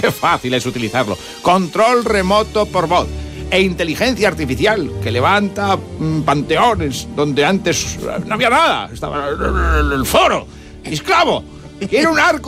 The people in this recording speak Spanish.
Qué fácil es utilizarlo. Control remoto por voz. E inteligencia artificial que levanta panteones donde antes no había nada. Estaba el foro. Esclavo, quiero un arco